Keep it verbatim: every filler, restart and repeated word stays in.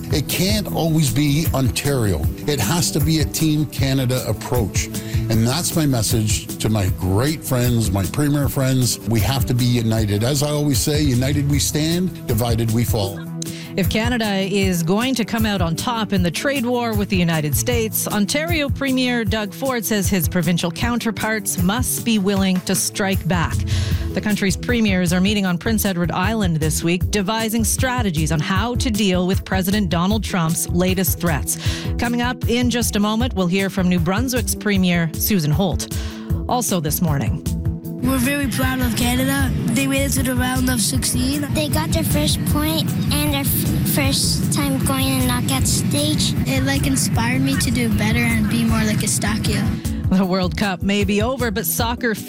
It can't always be Ontario. It has to be a Team Canada approach. And that's my message to my great friends, my Premier friends. We have to be united. As I always say, united we stand, divided we fall. If Canada is going to come out on top in the trade war with the United States, Ontario Premier Doug Ford says his provincial counterparts must be willing to strike back. The country's premiers are meeting on Prince Edward Island this week, devising strategies on how to deal with President Donald Trump's latest threats. Coming up in just a moment, we'll hear from New Brunswick's Premier Susan Holt. Also this morning, we're very proud of Canada. They made it to the round of sixteen. They got their first point and their f- first time going in the knockout stage. It like inspired me to do better and be more like Eustáquio. The World Cup may be over, but soccer